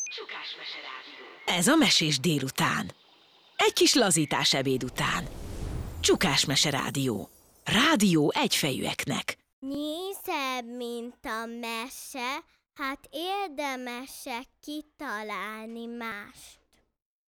Csukásmese rádió. Ez a mesés délután. Egy kis lazítás ebéd után. Csukásmese rádió. Rádió egyfejűeknek. Mi szebb, mint a mese, hát érdemesek kitalálni más.